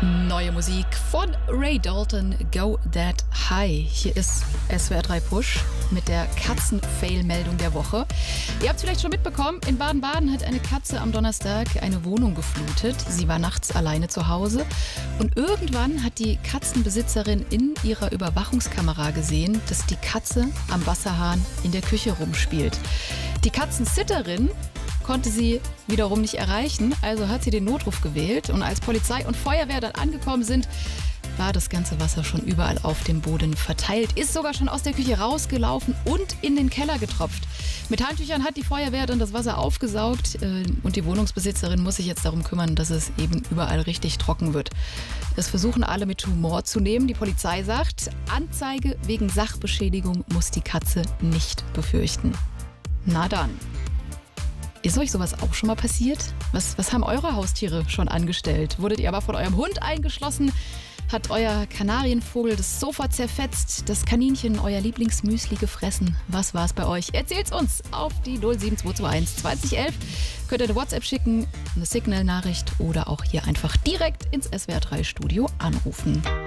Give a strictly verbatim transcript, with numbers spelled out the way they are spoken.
Neue Musik von Ray Dalton, Go That High. Hier ist S W R drei Push mit der Katzen-Fail-Meldung der Woche. Ihr habt es vielleicht schon mitbekommen, in Baden-Baden hat eine Katze am Donnerstag eine Wohnung geflutet. Sie war nachts alleine zu Hause und irgendwann hat die Katzenbesitzerin in ihrer Überwachungskamera gesehen, dass die Katze am Wasserhahn in der Küche rumspielt. Die Katzensitterin konnte sie wiederum nicht erreichen, also hat sie den Notruf gewählt und als Polizei und Feuerwehr dann angekommen sind, war das ganze Wasser schon überall auf dem Boden verteilt, ist sogar schon aus der Küche rausgelaufen und in den Keller getropft. Mit Handtüchern hat die Feuerwehr dann das Wasser aufgesaugt und die Wohnungsbesitzerin muss sich jetzt darum kümmern, dass es eben überall richtig trocken wird. Das versuchen alle mit Humor zu nehmen. Die Polizei sagt, Anzeige wegen Sachbeschädigung muss die Katze nicht befürchten. Na dann. Ist euch sowas auch schon mal passiert? Was, was haben eure Haustiere schon angestellt? Wurdet ihr aber von eurem Hund eingeschlossen? Hat euer Kanarienvogel das Sofa zerfetzt? Das Kaninchen euer Lieblingsmüsli gefressen? Was war es bei euch? Erzählt's uns auf die null sieben zwei zwei eins zwanzig elf. Könnt ihr eine WhatsApp schicken, eine Signal-Nachricht oder auch hier einfach direkt ins S W R drei Studio anrufen.